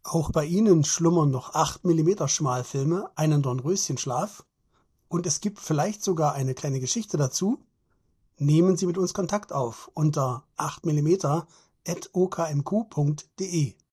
Auch bei Ihnen schlummern noch 8 mm Schmalfilme, einen Dornröschenschlaf und es gibt vielleicht sogar eine kleine Geschichte dazu. Nehmen Sie mit uns Kontakt auf unter 8mm@okmq.de.